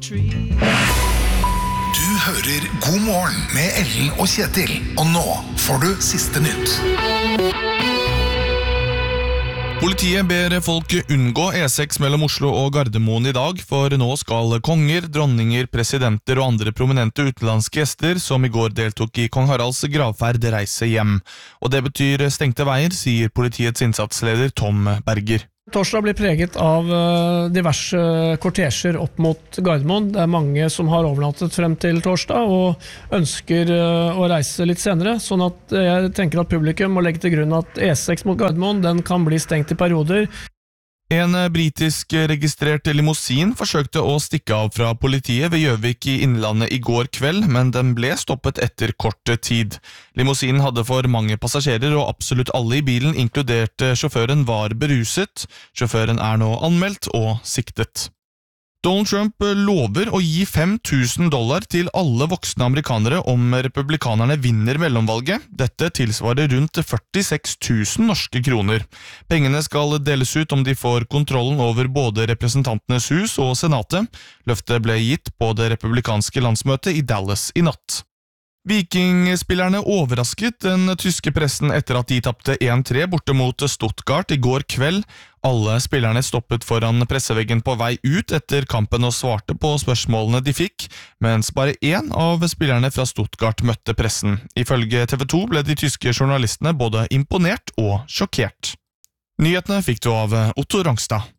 Du hører God morgen med Ellen og Kjetil. Og nå får du siste nytt. Politiet ber folk unngå E6 mellom Oslo og Gardermoen i dag, for nå skal konger, dronninger, presidenter og andre prominente utenlandske gjester som i går deltok i Kong Haralds gravferd reise hjem. Og det betyr stengte veier, sier politiets innsatsleder Tom Berger. Torsdag blir preget av diverse kortesjer opp mot Gardermoen. Det er mange som har overnattet frem til torsdag og ønsker å reise litt senere, sånn at jeg tenker at publikum må legge til grunn at E6 mot Gardermoen den kan bli stengt i perioder. En britisk registrert limousin forsøkte å stikke av fra politiet ved Gjøvik i Innlandet i går kveld, men den ble stoppet etter kort tid. Limousinen hadde for mange passasjerer, og absolutt alle i bilen, inkludert sjåføren, var beruset. Sjåføren er nå anmeldt og siktet. Donald Trump lover å gi $5,000 til alle voksne amerikanere om republikanerne vinner mellomvalget. Dette tilsvarer rundt 46 000 norske kroner. Pengene skal deles ut om de får kontrollen over både representantenes hus og senatet. Løftet ble gitt på det republikanske landsmøtet i Dallas i natt. Vikingspillerne overrasket den tyske pressen etter at de tapte 1-3 borte mot Stuttgart i går kveld. Alle spillerne stoppet foran presseveggen på vei ut etter kampen og svarte på spørsmålene de fikk, mens bare én av spillerne fra Stuttgart møtte pressen. Ifølge TV 2 ble de tyske journalistene både imponert og sjokkert. Nyhetene fikk du av Otto Rangstad.